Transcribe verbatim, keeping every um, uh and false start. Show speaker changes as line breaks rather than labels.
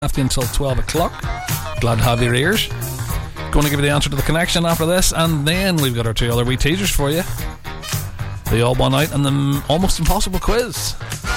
After until twelve o'clock. Glad to have your ears. Going to give you the answer to the connection after this, and then we've got our two other wee teasers for you. The All One Out and the Almost Impossible quiz.